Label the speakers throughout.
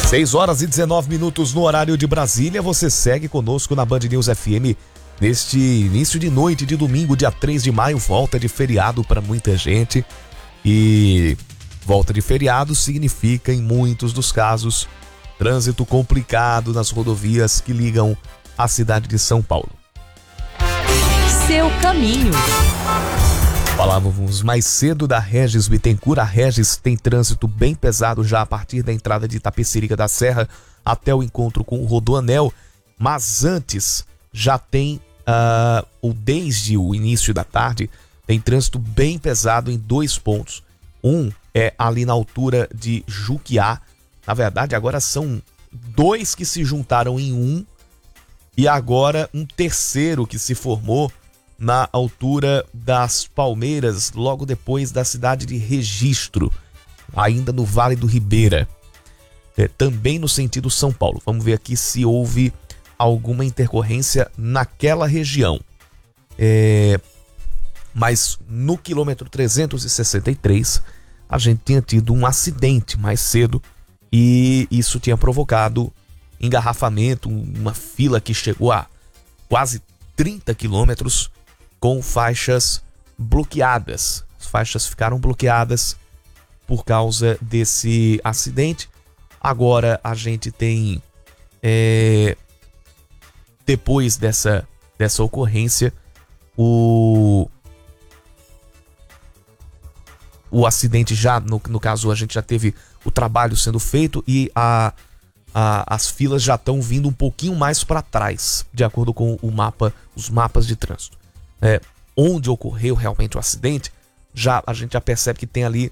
Speaker 1: 6h19 no horário de Brasília. Você segue conosco na Band News FM neste início de noite de domingo, dia 3 de maio, volta de feriado para muita gente. E volta de feriado significa, em muitos dos casos, trânsito complicado nas rodovias que ligam a cidade de São Paulo.
Speaker 2: Seu caminho.
Speaker 1: Falávamos mais cedo da Regis Bittencourt. A Regis tem trânsito bem pesado já a partir da entrada de Itapecerica da Serra até o encontro com o Rodoanel, mas antes já tem, ou desde o início da tarde, tem trânsito bem pesado em 2 pontos. Um é ali na altura de Juquiá. Na verdade, agora são 2 que se juntaram em um, e agora um terceiro que se formou na altura das Palmeiras, logo depois da cidade de Registro, ainda no Vale do Ribeira, também no sentido São Paulo. Vamos ver aqui se houve alguma intercorrência naquela região. Mas no quilômetro 363, a gente tinha tido um acidente mais cedo e isso tinha provocado engarrafamento, uma fila que chegou a quase 30 quilômetros, com faixas bloqueadas. As faixas ficaram bloqueadas por causa desse acidente. Agora a gente tem, depois dessa ocorrência, o acidente já, no caso, a gente já teve o trabalho sendo feito e as filas já estão vindo um pouquinho mais para trás, de acordo com os mapas de trânsito. Onde ocorreu realmente o acidente, a gente já percebe que tem ali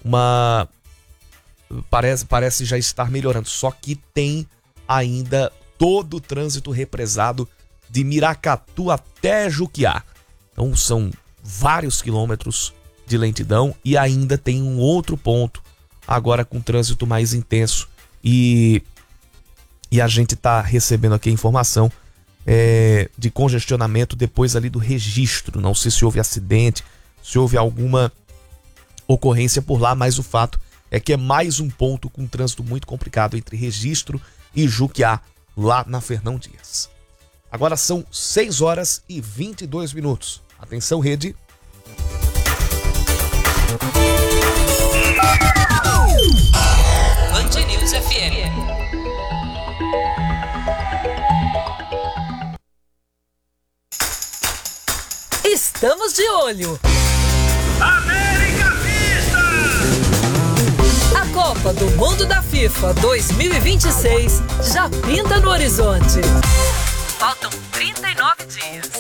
Speaker 1: parece já estar melhorando, só que tem ainda todo o trânsito represado de Miracatu até Juquiá. Então são vários quilômetros de lentidão e ainda tem um outro ponto agora com trânsito mais intenso, e a gente está recebendo aqui a informação de congestionamento depois ali do Registro. Não sei se houve acidente, se houve alguma ocorrência por lá, mas o fato é que é mais um ponto com trânsito muito complicado entre Registro e Juquiá, lá na Fernão Dias. Agora são 6h22. Atenção, rede.
Speaker 2: Band News FM. Estamos de olho.
Speaker 3: América Vista!
Speaker 2: A Copa do Mundo da FIFA 2026 já pinta no horizonte. Faltam 39 dias.